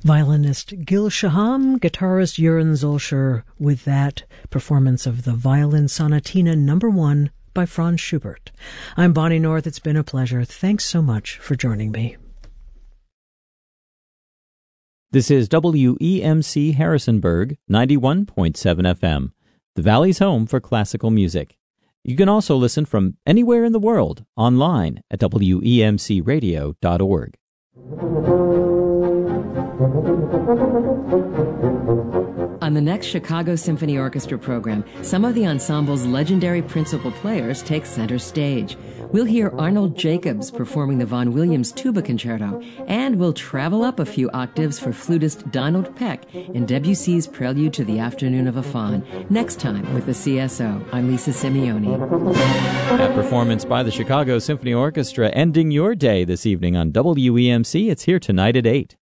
Violinist Gil Shaham, guitarist Jeroen Zolscher, with that performance of the Violin Sonatina No. 1 by Franz Schubert. I'm Bonnie North. It's been a pleasure. Thanks so much for joining me. This is WEMC Harrisonburg, 91.7 FM, the Valley's home for classical music. You can also listen from anywhere in the world online at WEMCradio.org. On the next Chicago Symphony Orchestra program, some of the ensemble's legendary principal players take center stage. We'll hear Arnold Jacobs performing the Vaughan Williams Tuba Concerto, and we'll travel up a few octaves for flutist Donald Peck in Debussy's Prelude to the Afternoon of a Faun. Next time with the CSO, I'm Lisa Simeoni. That performance by the Chicago Symphony Orchestra ending your day this evening on WEMC. It's here tonight at 8.